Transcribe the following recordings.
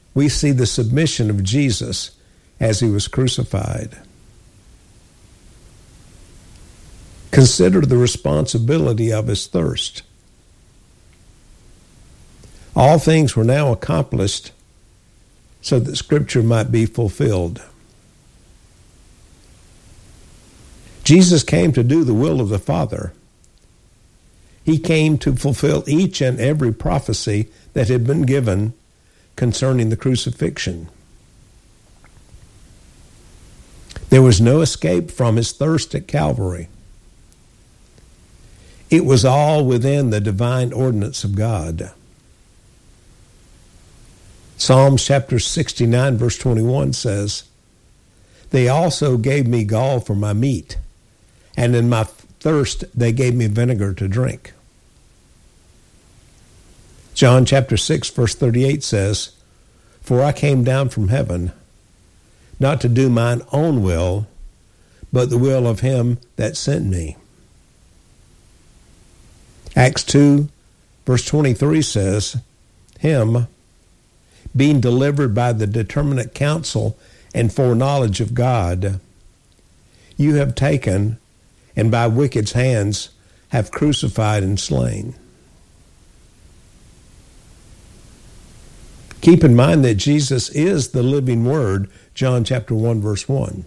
we see the submission of Jesus as he was crucified. Consider the responsibility of his thirst. All things were now accomplished so that Scripture might be fulfilled. Jesus came to do the will of the Father. He came to fulfill each and every prophecy that had been given concerning the crucifixion. There was no escape from his thirst at Calvary. It was all within the divine ordinance of God. Psalms chapter 69, verse 21 says, "They also gave me gall for my meat, and in my thirst they gave me vinegar to drink." John chapter 6, verse 38 says, "For I came down from heaven, not to do mine own will, but the will of him that sent me." Acts 2, verse 23 says, "Him, being delivered by the determinate counsel and foreknowledge of God, you have taken, and by wicked hands have crucified and slain." Keep in mind that Jesus is the living Word, John chapter 1, verse 1.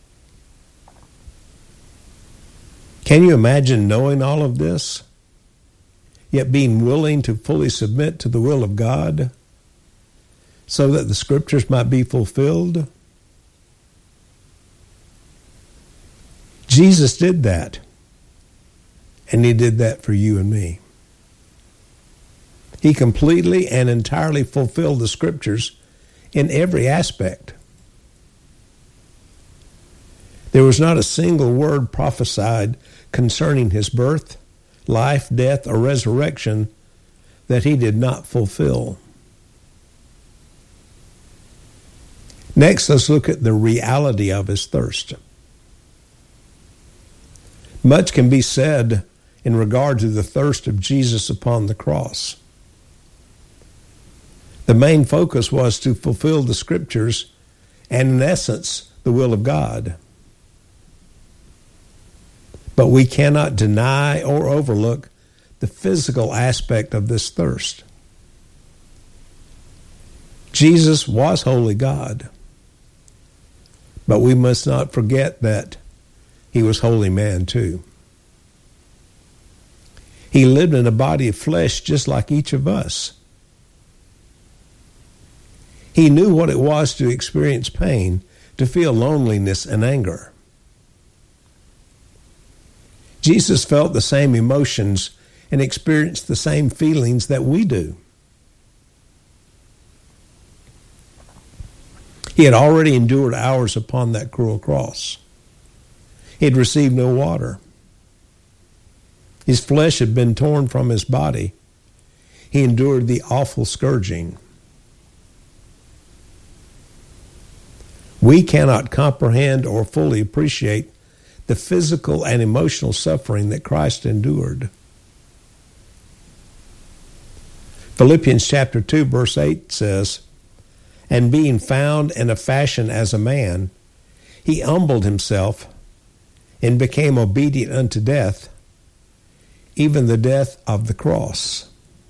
Can you imagine knowing all of this, yet being willing to fully submit to the will of God so that the Scriptures might be fulfilled? Jesus did that, and he did that for you and me. He completely and entirely fulfilled the Scriptures in every aspect. There was not a single word prophesied concerning his birth, life, death, or resurrection that he did not fulfill. Next, let's look at the reality of his thirst. Much can be said in regard to the thirst of Jesus upon the cross. The main focus was to fulfill the Scriptures and, in essence, the will of God. But we cannot deny or overlook the physical aspect of this thirst. Jesus was holy God, but we must not forget that he was holy man too. He lived in a body of flesh just like each of us. He knew what it was to experience pain, to feel loneliness and anger. Jesus felt the same emotions and experienced the same feelings that we do. He had already endured hours upon that cruel cross. He had received no water. His flesh had been torn from his body. He endured the awful scourging. We cannot comprehend or fully appreciate the physical and emotional suffering that Christ endured. Philippians chapter 2, verse 8 says, "And being found in a fashion as a man, he humbled himself and became obedient unto death, even the death of the cross."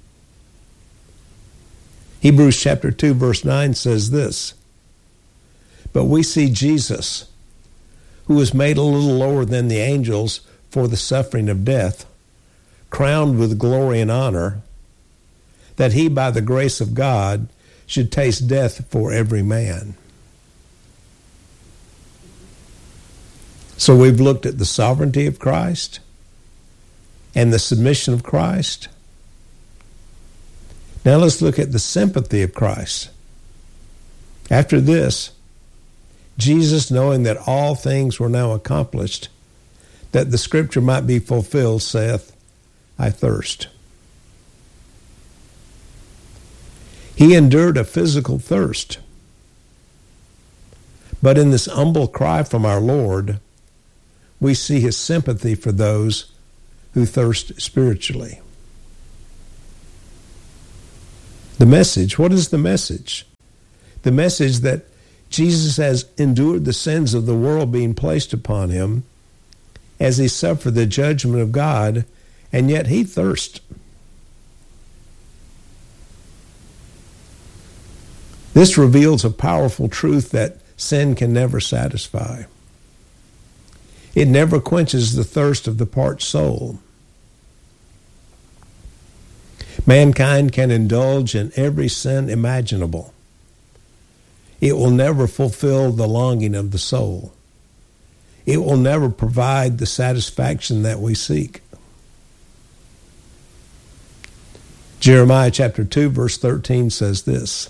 Hebrews chapter 2, verse 9 says this, "But we see Jesus, who was made a little lower than the angels for the suffering of death, crowned with glory and honor, that he by the grace of God should taste death for every man." So we've looked at the sovereignty of Christ and the submission of Christ. Now let's look at the sympathy of Christ. After this, Jesus, knowing that all things were now accomplished, that the Scripture might be fulfilled, saith, "I thirst." He endured a physical thirst. But in this humble cry from our Lord, we see his sympathy for those who thirst spiritually. The message, what is the message? The message that Jesus has endured the sins of the world being placed upon him as he suffered the judgment of God, and yet he thirsts. This reveals a powerful truth that sin can never satisfy. It never quenches the thirst of the parched soul. Mankind can indulge in every sin imaginable. It will never fulfill the longing of the soul. It will never provide the satisfaction that we seek. Jeremiah chapter 2, verse 13 says this,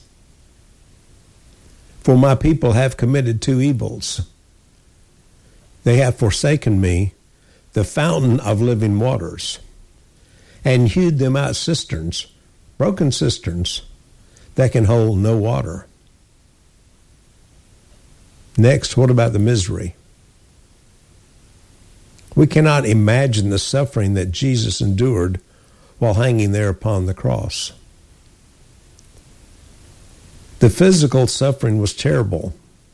"For my people have committed two evils. They have forsaken me, the fountain of living waters, and hewed them out cisterns, broken cisterns, that can hold no water." Next, what about the misery? We cannot imagine the suffering that Jesus endured while hanging there upon the cross. The physical suffering was terrible,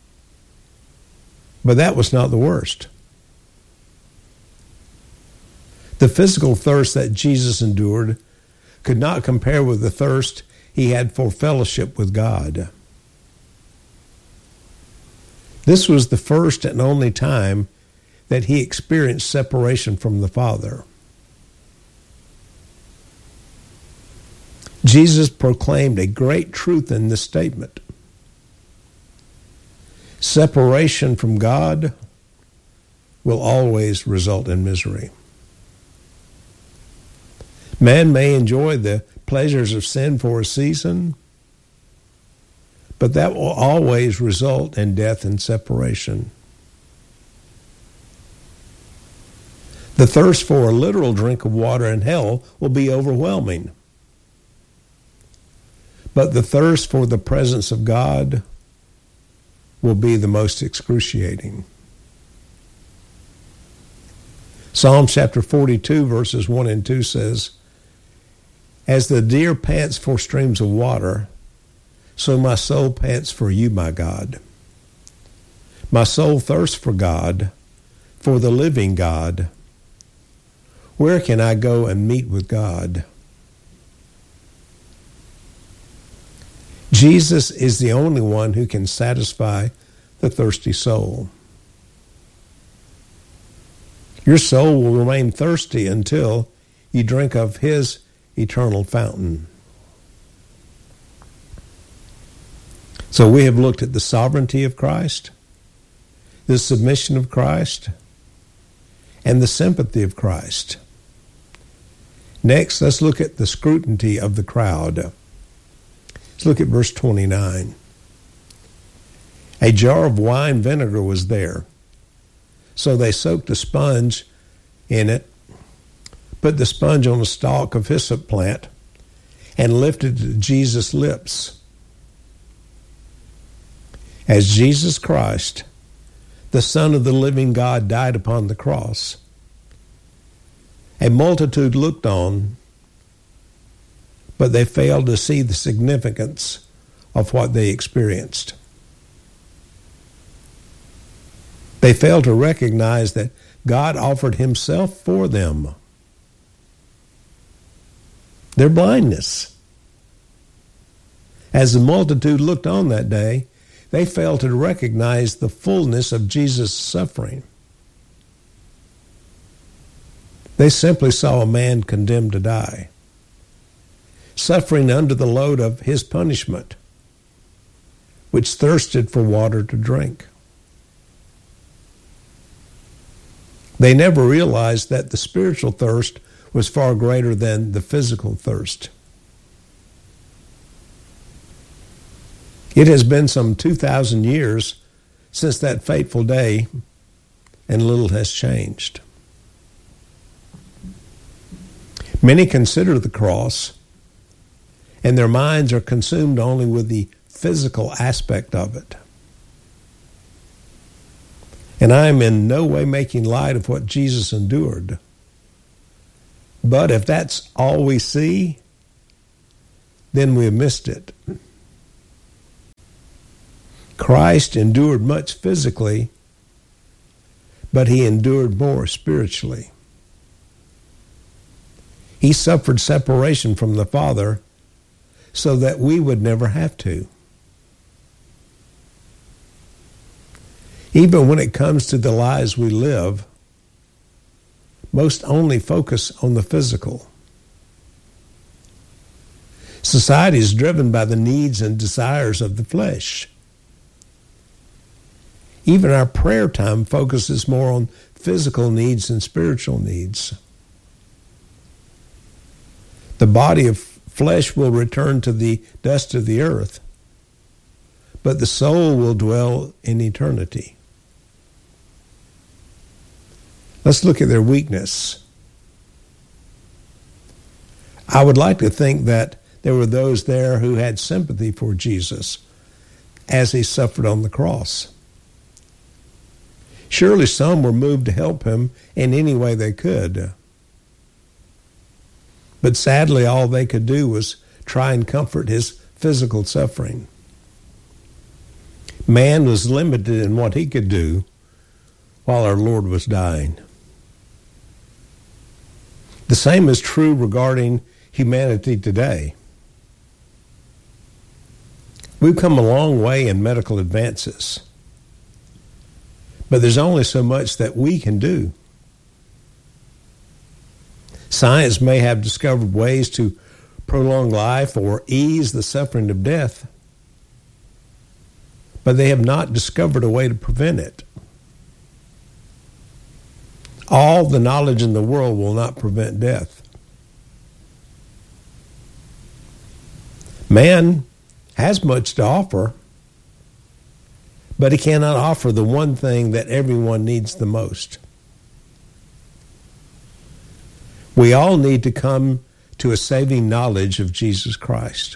but that was not the worst. The physical thirst that Jesus endured could not compare with the thirst he had for fellowship with God. This was the first and only time that he experienced separation from the Father. Jesus proclaimed a great truth in this statement. Separation from God will always result in misery. Man may enjoy the pleasures of sin for a season, but that will always result in death and separation. The thirst for a literal drink of water in hell will be overwhelming. But the thirst for the presence of God will be the most excruciating. Psalm chapter 42, verses 1 and 2 says, "As the deer pants for streams of water, so my soul pants for you, my God. My soul thirsts for God, for the living God. Where can I go and meet with God?" Jesus is the only one who can satisfy the thirsty soul. Your soul will remain thirsty until you drink of his eternal fountain. So we have looked at the sovereignty of Christ, the submission of Christ, and the sympathy of Christ. Next, let's look at the scrutiny of the crowd. Let's look at verse 29. A jar of wine vinegar was there. So they soaked a sponge in it, put the sponge on a stalk of hyssop plant, and lifted it to Jesus' lips. As Jesus Christ, the Son of the living God, died upon the cross, a multitude looked on, but they failed to see the significance of what they experienced. They failed to recognize that God offered himself for them. Their blindness. As the multitude looked on that day, they failed to recognize the fullness of Jesus' suffering. They simply saw a man condemned to die, suffering under the load of his punishment, which thirsted for water to drink. They never realized that the spiritual thirst was far greater than the physical thirst. It has been some 2,000 years since that fateful day, and little has changed. Many consider the cross, and their minds are consumed only with the physical aspect of it. And I am in no way making light of what Jesus endured. But if that's all we see, then we have missed it. Christ endured much physically, but he endured more spiritually. He suffered separation from the Father so that we would never have to. Even when it comes to the lives we live, most only focus on the physical. Society is driven by the needs and desires of the flesh. Even our prayer time focuses more on physical needs than spiritual needs. The body of flesh will return to the dust of the earth, but the soul will dwell in eternity. Let's look at their weakness. I would like to think that there were those there who had sympathy for Jesus as he suffered on the cross. Surely some were moved to help him in any way they could. But sadly, all they could do was try and comfort his physical suffering. Man was limited in what he could do while our Lord was dying. The same is true regarding humanity today. We've come a long way in medical advances, but there's only so much that we can do. Science may have discovered ways to prolong life or ease the suffering of death, but they have not discovered a way to prevent it. All the knowledge in the world will not prevent death. Man has much to offer, but he cannot offer the one thing that everyone needs the most. We all need to come to a saving knowledge of Jesus Christ.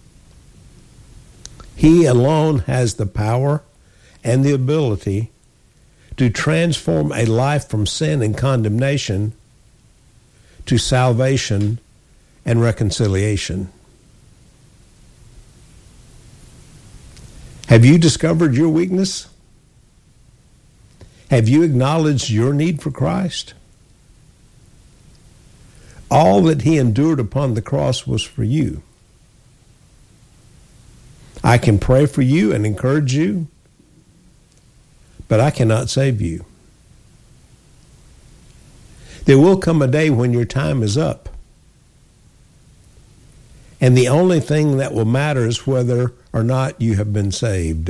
He alone has the power and the ability to transform a life from sin and condemnation to salvation and reconciliation. Have you discovered your weakness? Have you acknowledged your need for Christ? All that he endured upon the cross was for you. I can pray for you and encourage you, but I cannot save you. There will come a day when your time is up, and the only thing that will matter is whether or not you have been saved.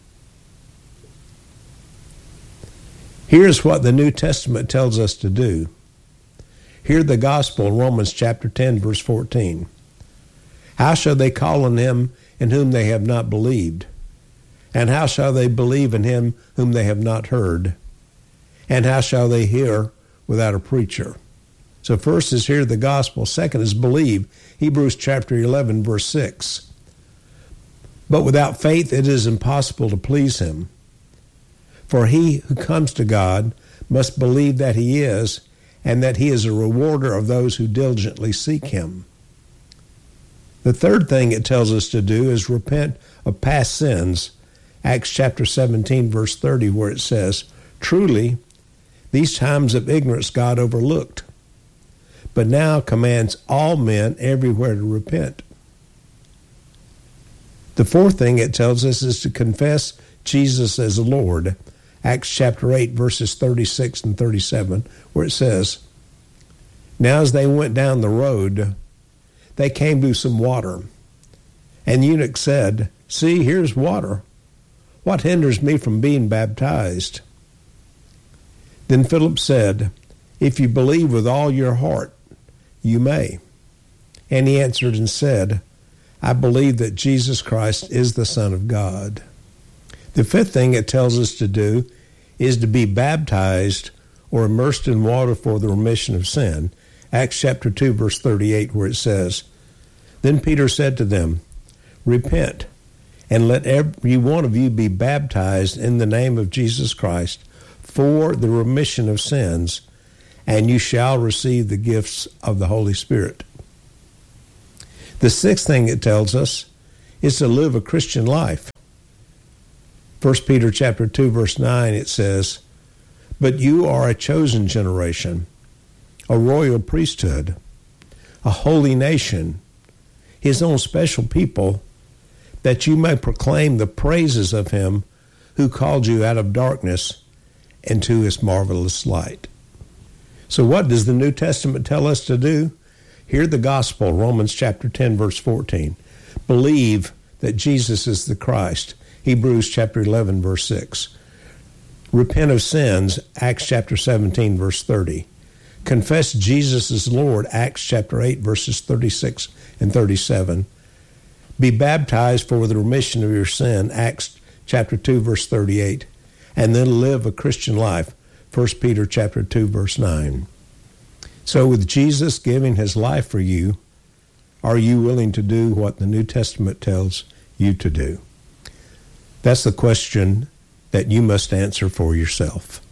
Here's what the New Testament tells us to do. Hear the gospel in Romans chapter 10, verse 14. How shall they call on him in whom they have not believed? And how shall they believe in him whom they have not heard? And how shall they hear without a preacher? So first is hear the gospel. Second is believe. Hebrews chapter 11, verse 6. But without faith it is impossible to please him. For he who comes to God must believe that he is, and that he is a rewarder of those who diligently seek him. The third thing it tells us to do is repent of past sins. Acts chapter 17, verse 30, where it says, truly, these times of ignorance God overlooked, but now commands all men everywhere to repent. The fourth thing it tells us is to confess Jesus as Lord. Acts chapter 8, verses 36 and 37, where it says, now as they went down the road, they came to some water. And the eunuch said, see, here's water. What hinders me from being baptized? Then Philip said, if you believe with all your heart, you may. And he answered and said, I believe that Jesus Christ is the Son of God. The fifth thing it tells us to do is to be baptized or immersed in water for the remission of sin. Acts chapter 2, verse 38, where it says, then Peter said to them, repent, and let every one of you be baptized in the name of Jesus Christ for the remission of sins, and you shall receive the gifts of the Holy Spirit. The sixth thing it tells us is to live a Christian life. 1 Peter chapter 2, verse 9, it says, "But you are a chosen generation, a royal priesthood, a holy nation, his own special people, that you may proclaim the praises of him who called you out of darkness into his marvelous light." So what does the New Testament tell us to do? Hear the gospel, Romans chapter 10, verse 14. Believe that Jesus is the Christ, Hebrews chapter 11, verse 6. Repent of sins, Acts chapter 17, verse 30. Confess Jesus is Lord, Acts chapter 8, verses 36 and 37. Be baptized for the remission of your sin, Acts chapter 2, verse 38. And then live a Christian life, 1 Peter chapter 2, verse 9. So with Jesus giving his life for you, are you willing to do what the New Testament tells you to do? That's the question that you must answer for yourself.